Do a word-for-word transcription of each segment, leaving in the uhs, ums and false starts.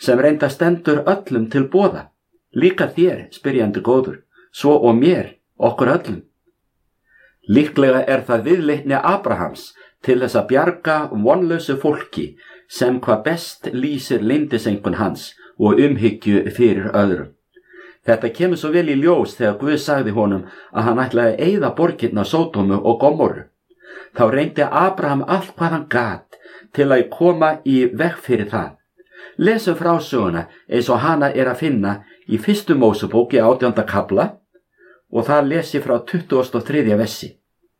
sem reynda stendur öllum til boða, líka þér, spyrjandi góður, svo og mér, okkur öllum. Líklega er það viðleitni Abrahams til þess að bjarga vonlausu fólki sem hvað best lýsir leyndisengun hans og umhyggju fyrir öðrum. Þetta kemur svo vel í ljós þegar Guð sagði honum að hann ætlaði að eyða borgirnar Sódómu og Gomorru. Þá reyndi Abraham allt hvað hann gat til að koma í veg fyrir það. Lesum frásöguna eins og hana er að finna í fyrstu Mósebók í átjánda kafla og það lesi frá tuttugasta og þriðja versi.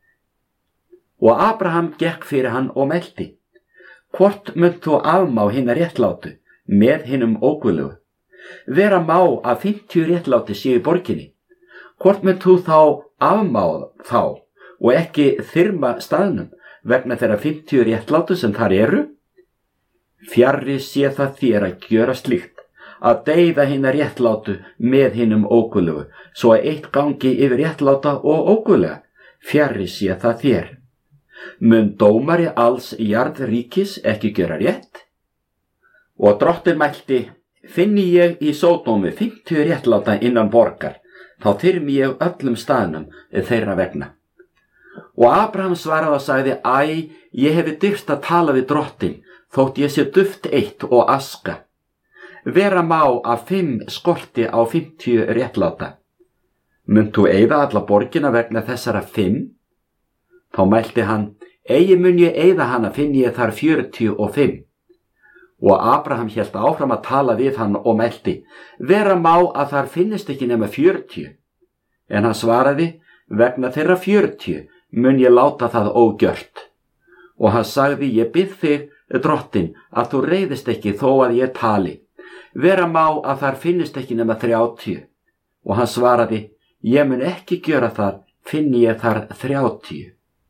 Og Abraham gekk fyrir hann og meldi: Hvort munt þú afmá hina réttlátu með hinum óguðlegu? Vera má að fimmtíu réttláti séu í borginni. Hvort munt þú þá afmá þá og ekki þyrma staðnum vegna þeirra fimmtíu réttlátu sem þar eru? Fjarri sé það þér að gjöra slíkt, að deyða hina réttlátu með hinum óguðlegu, svo að eitt gangi yfir réttláta og óguðlega. Fjarri sé það þér. Mun dómari alls jarðríkis ekki gjöra rétt? Og drottinn mælti: Finni ég í Sódómu fimmtíu réttláta innan borgar, þá þyrmi ég öllum staðnum þeirra vegna. Og Abraham svaraði og sagði: Æ, ég hefi dyrst að tala við drottinn, þótt ég sé duft eitt og aska. Vera má að fimm skorti á fimmtíu réttláta. Munt þú eyða alla borgina vegna þessara fimm? Þá mælti hann: Eigi mun ég eyða hana, finn ég þar fjörutíu og fimm. Og Abraham hélt áfram að tala við hann og mælti: Vera má að þar finnist ekki nema fjörutíu. En hann svaraði: Vegna þeirra fjörutíu mun ég láta það ógjört. Og hann sagði: Ég bið þig, drottinn, að þú reiðist ekki þó að ég tali. Vera má að þar finnist ekki nema þrjátíu. Og hann svaraði: Ég mun ekki gjöra það, finn ég þar þrjátíu.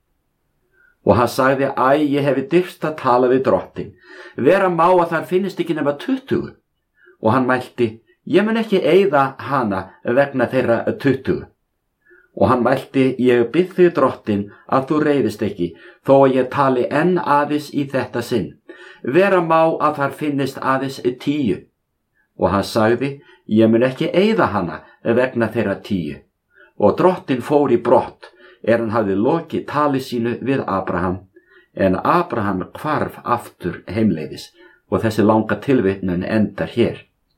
Og hann sagði: Æ, ég hefi dyrst að tala við drottinn. Vera má að þar finnist ekki nema tuttugu. Og hann mælti: Ég mun ekki eyða hana vegna þeirra tuttugu. Og hann mælti: Ég bið þig, drottinn, að þú reiðist ekki, þó að ég tali enn aðeins í þetta sinn. Vera má að þar finnist aðeins tíu. Og hann sagði: Ég mun ekki eyða hana vegna þeirra tíu. Og drottinn fór í brott, er hann hafði lokið tali sínu við Abraham, en Abraham hvarf aftur heimleiðis, og þessi langa tilvitnun endar hér.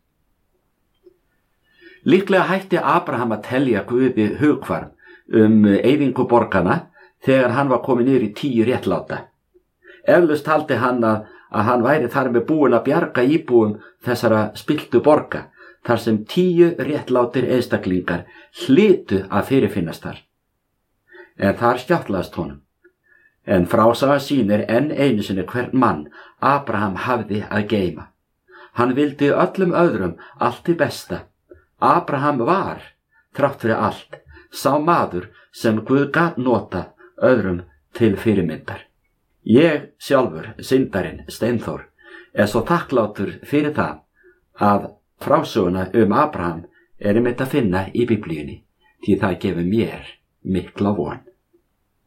Líklega hætti Abraham að telja Guði hugkvarm um eyðingu borgana þegar hann var kominn niður í tíu réttláta. Eflaust taldi hann að, að hann væri þar með búinn að bjarga íbúum þessara spilltu borga, þar sem tíu réttlátir einstaklingar hlytu að fyrirfinnast þar. En þar skjáttlaðist honum. En frásaga sýnir enn einu sinni hvern mann Abraham hafði að geyma. Hann vildi öllum öðrum allt til besta. Abraham var, þrátt fyrir allt, sá maður sem Guð gat nota öðrum til fyrirmyndar. Ég sjálfur, syndarinn Steinþór, er svo þakklátur fyrir það að frásöguna um Abraham er einmitt að finna í Biblíunni, því það gefur mér mikla von.